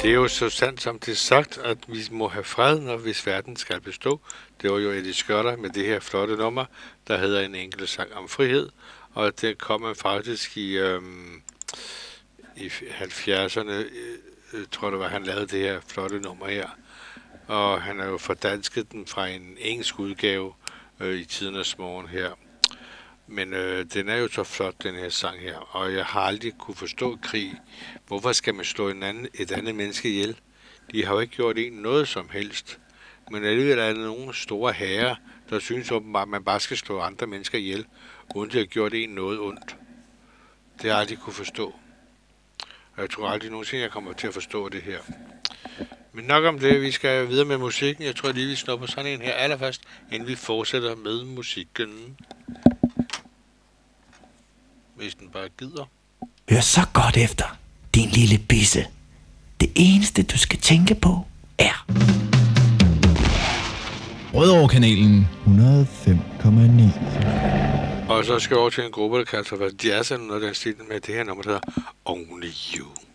Det er jo så sandt, som det er sagt, at vi må have fred, når hvis verden skal bestå. Det var jo Eddie Skørter med det her flotte nummer, der hedder En enkelt sang om frihed. Og det kom man faktisk i 70'erne, tror jeg det var, han lavede det her flotte nummer her. Og han har jo fordansket den fra en engelsk udgave i tidernes morgen her. Men den er jo så flot, den her sang her, og jeg har aldrig kunne forstå krig. Hvorfor skal man slå et andet menneske ihjel? De har jo ikke gjort en noget som helst. Men alligevel er der nogle store herrer, der synes åbenbart, at man bare skal slå andre mennesker ihjel, uden de har gjort en noget ondt. Det har jeg aldrig kunne forstå. Og jeg tror aldrig nogensinde, jeg kommer til at forstå det her. Men nok om det, vi skal videre med musikken. Jeg tror lige, vi snupper sådan en her allerførst, inden vi fortsætter med musikken. Hvis den bare gider. Hør så godt efter, din lille bisse. Det eneste, du skal tænke på, er... Rødovre-kanalen 105,9. Og så skal vi over til en gruppe, der kalder sig jazz, eller noget, der stil med det her nummer, der hedder Only You.